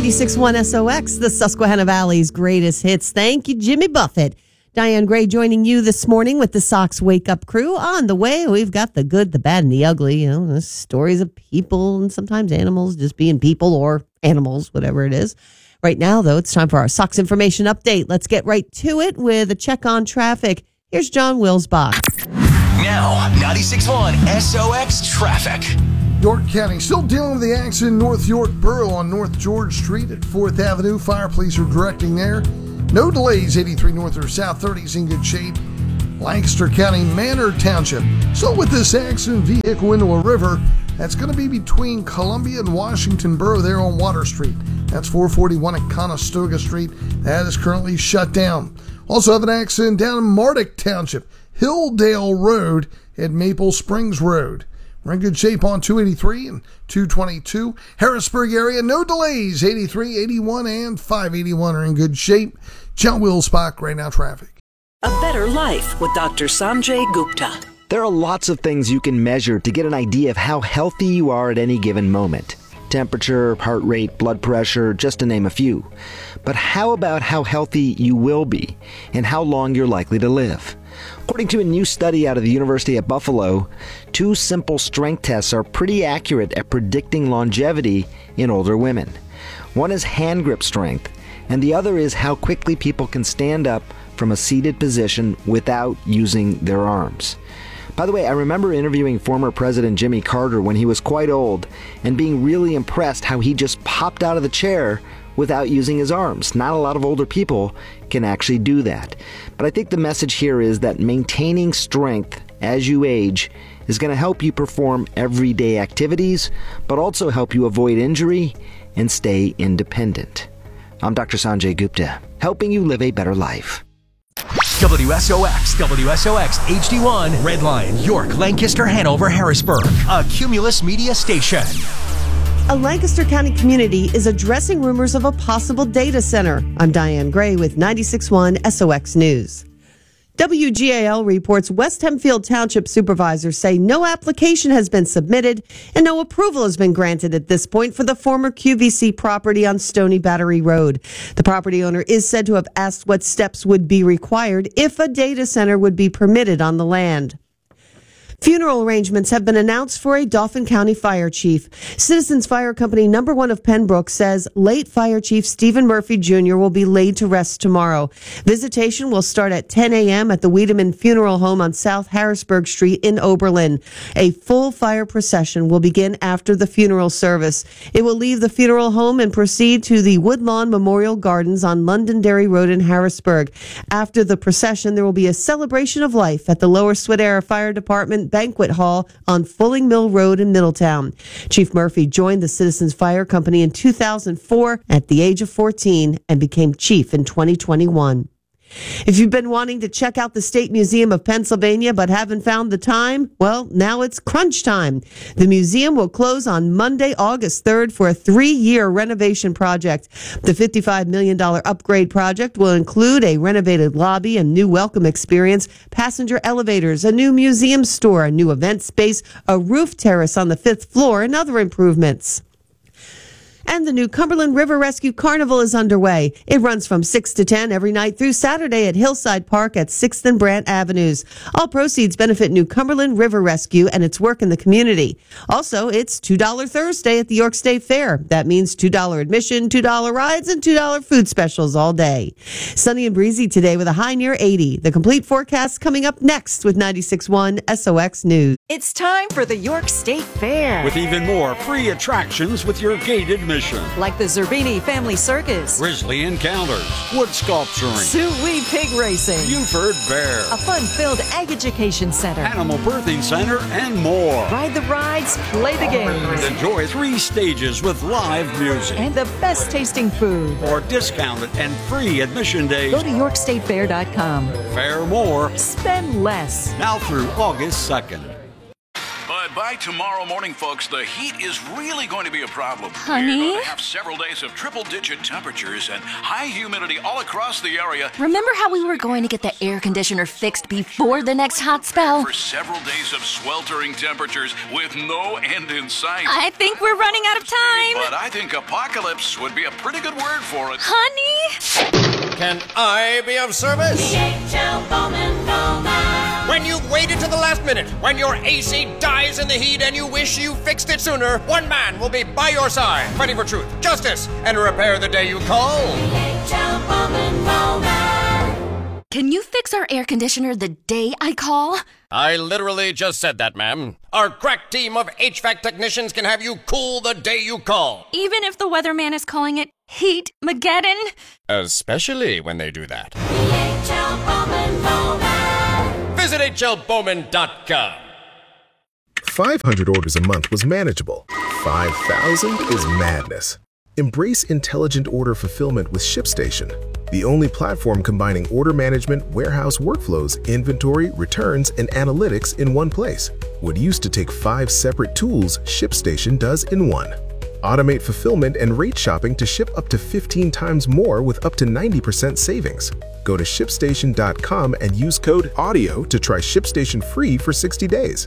96.1 SOX, the Susquehanna Valley's greatest hits. Thank you, Jimmy Buffett. Diane Gray joining you this morning with the Sox Wake Up Crew. On the way, we've got the good, the bad, and the ugly. You know, the stories of people and sometimes animals just being people or animals, whatever it is. Right now, though, it's time for our Sox information update. Let's get right to it with a check on traffic. Here's John Wilsbach. Now, 96.1 SOX traffic. York County still dealing with the accident in North York Borough on North George Street at 4th Avenue. Fire police are directing there. No delays, 83 north or south, 30's in good shape. Lancaster County, Manor Township. Still with this accident, vehicle into a river. That's going to be between Columbia and Washington Borough there on Water Street. That's 441 at Conestoga Street. That is currently shut down. Also have an accident down in Mardick Township, Hilldale Road at Maple Springs Road. We're in good shape on 283 and 222. Harrisburg area, no delays. 83, 81, and 581 are in good shape. John Wilsbach, right now traffic. A Better Life with Dr. Sanjay Gupta. There are lots of things you can measure to get an idea of how healthy you are at any given moment. Temperature, heart rate, blood pressure, just to name a few. But how about how healthy you will be and how long you're likely to live? According to a new study out of the University of Buffalo, 2 simple strength tests are pretty accurate at predicting longevity in older women. One is hand grip strength, and the other is how quickly people can stand up from a seated position without using their arms. By the way, I remember interviewing former President Jimmy Carter when he was quite old and being really impressed how he just popped out of the chair without using his arms. Not a lot of older people can actually do that. But I think the message here is that maintaining strength as you age is going to help you perform everyday activities, but also help you avoid injury and stay independent. I'm Dr. Sanjay Gupta, helping you live a better life. WSOX, HD1, Redline, York, Lancaster, Hanover, Harrisburg. A Cumulus Media station. A Lancaster County community is addressing rumors of a possible data center. I'm Diane Gray with 96.1 SOX News. WGAL reports West Hempfield Township supervisors say no application has been submitted and no approval has been granted at this point for the former QVC property on Stony Battery Road. The property owner is said to have asked what steps would be required if a data center would be permitted on the land. Funeral arrangements have been announced for a Dauphin County fire chief. Citizens Fire Company No. 1 of Pembroke says late Fire Chief Stephen Murphy Jr. will be laid to rest tomorrow. Visitation will start at 10 a.m. at the Wiedemann Funeral Home on South Harrisburg Street in Oberlin. A full fire procession will begin after the funeral service. It will leave the funeral home and proceed to the Woodlawn Memorial Gardens on Londonderry Road in Harrisburg. After the procession, there will be a celebration of life at the Lower Swedera Fire Department Banquet Hall on Fulling Mill Road in Middletown. Chief Murphy joined the Citizens Fire Company in 2004 at the age of 14 and became chief in 2021. If you've been wanting to check out the State Museum of Pennsylvania but haven't found the time, well, now it's crunch time. The museum will close on Monday, August 3rd for a 3-year renovation project. The $55 million upgrade project will include a renovated lobby, a new welcome experience, passenger elevators, a new museum store, a new event space, a roof terrace on the 5th floor, and other improvements. And the new Cumberland River Rescue Carnival is underway. It runs from 6 to 10 every night through Saturday at Hillside Park at 6th and Brant Avenues. All proceeds benefit New Cumberland River Rescue and its work in the community. Also, it's $2 Thursday at the York State Fair. That means $2 admission, $2 rides, and $2 food specials all day. Sunny and breezy today with a high near 80. The complete forecast coming up next with 96.1 SOX News. It's time for the York State Fair. With even more free attractions with your gated admission. Like the Zerbini Family Circus, Grizzly Encounters, Wood Sculpturing, Sioux Pig Racing, Buford Bear, a fun-filled Ag Education Center, Animal Birthing Center, and more. Ride the rides, play the games. Enjoy 3 stages with live music. And the best tasting food. For discounted and free admission days, go to YorkStateFair.com. Fair more. Spend less. Now through August 2nd. Bud By tomorrow morning, folks, the heat is really going to be a problem. Honey? We're going to have several days of triple-digit temperatures and high humidity all across the area. Remember how we were going to get the air conditioner fixed before the next hot spell? For several days of sweltering temperatures with no end in sight. I think we're running out of time. But I think apocalypse would be a pretty good word for it. Honey? Can I be of service? DHL Bowman Bowman. When you've waited to the last minute, when your AC dies in the heat and you wish you fixed it sooner, one man will be by your side, fighting for truth, justice, and repair the day you call. DHL Bowman Bowman. Can you fix our air conditioner the day I call? I literally just said that, ma'am. Our crack team of HVAC technicians can have you cool the day you call. Even if the weatherman is calling it Heat-mageddon? Especially when they do that. DHL Bowman Bowman. Visit hlbowman.com. 500 orders a month was manageable. 5,000 is madness. Embrace intelligent order fulfillment with ShipStation, the only platform combining order management, warehouse workflows, inventory, returns, and analytics in one place. What used to take 5 separate tools, ShipStation does in one. Automate fulfillment and rate shopping to ship up to 15 times more with up to 90% savings. Go to ShipStation.com and use code AUDIO to try ShipStation free for 60 days.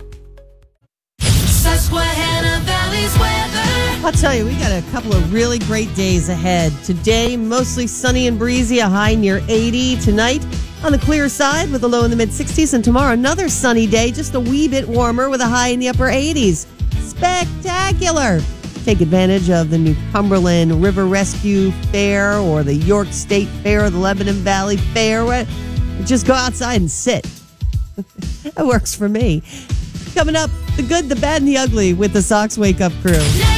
Susquehanna Valley's weather. I'll tell you, we got a couple of really great days ahead. Today, mostly sunny and breezy, a high near 80. Tonight, on the clear side with a low in the mid-60s. And tomorrow, another sunny day, just a wee bit warmer with a high in the upper 80s. Spectacular! Take advantage of the new Cumberland River Rescue Fair or the York State Fair or the Lebanon Valley Fair. Just go outside and sit. That works for me. Coming up, the good, the bad, and the ugly with the Sox Wake Up Crew.